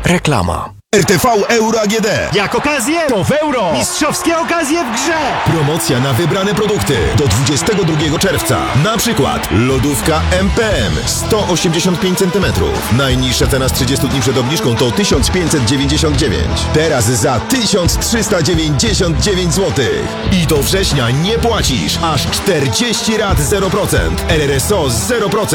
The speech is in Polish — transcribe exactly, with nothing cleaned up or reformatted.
Reklama. R T V Euro A G D. Jak okazję, to w euro. Mistrzowskie okazje w grze. Promocja na wybrane produkty do dwudziestego drugiego czerwca. Na przykład lodówka M P M sto osiemdziesiąt pięć centymetrów. Najniższa cena z trzydziestu dni przed obniżką to tysiąc pięćset dziewięćdziesiąt dziewięć. Teraz za tysiąc trzysta dziewięćdziesiąt dziewięć złotych. I do września nie płacisz. Aż czterdzieści rat zero procent. R R S O zero procent.